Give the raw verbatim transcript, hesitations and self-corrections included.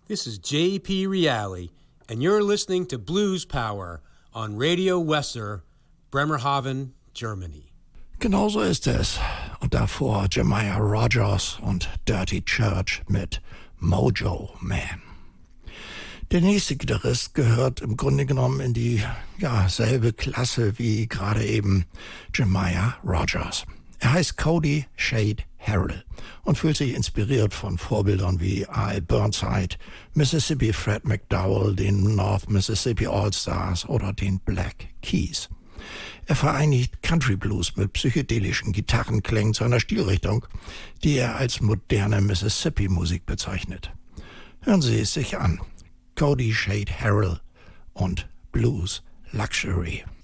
This is J P Reale, and you're listening to Blues Power on Radio Wesser, Bremerhaven, Germany. Genauso ist es. Und davor Jemiah Rogers und Dirty Church mit Mojo Man. Der nächste Gitarrist gehört im Grunde genommen in die ja, selbe Klasse wie gerade eben Jemiah Rogers. Er heißt Cody Shade Harrell und fühlt sich inspiriert von Vorbildern wie Al Burnside, Mississippi Fred McDowell, den North Mississippi All-Stars oder den Black Keys. Er vereinigt Country Blues mit psychedelischen Gitarrenklängen zu einer Stilrichtung, die er als moderne Mississippi-Musik bezeichnet. Hören Sie es sich an. Cody Shade Harrell und Blues Luxury.